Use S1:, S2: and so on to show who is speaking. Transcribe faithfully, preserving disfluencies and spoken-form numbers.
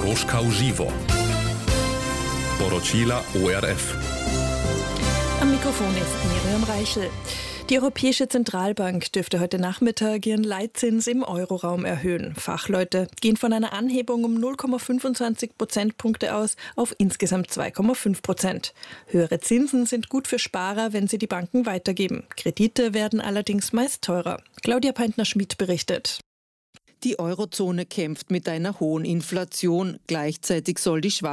S1: Troszka Uživo. Poročila O R F.
S2: Am Mikrofon ist Miriam Reichel. Die Europäische Zentralbank dürfte heute Nachmittag ihren Leitzins im Euroraum erhöhen. Fachleute gehen von einer Anhebung um null Komma fünfundzwanzig Prozentpunkte aus auf insgesamt zwei Komma fünf Prozent. Höhere Zinsen sind gut für Sparer, wenn sie die Banken weitergeben. Kredite werden allerdings meist teurer. Claudia Peintner-Schmidt berichtet.
S3: Die Eurozone kämpft mit einer hohen Inflation. Gleichzeitig soll die Schwach